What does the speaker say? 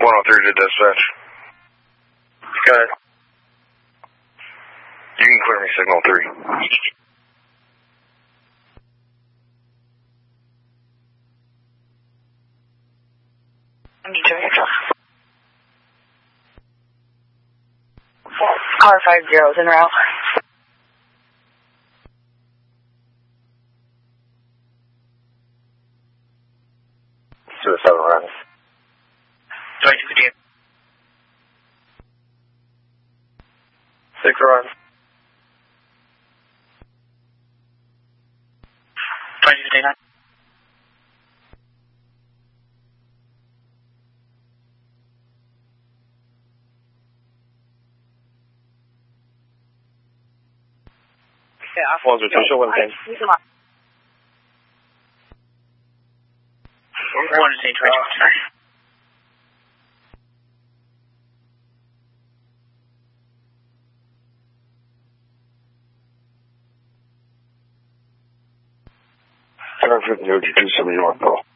103 to dispatch. Go ahead. You can clear me signal 3. Car 50 is en route. Suicide run. 2258. 6 run. 2259. One's with Trisha, 1 thing. 1 is 829. I don't know if you can do something you want, though.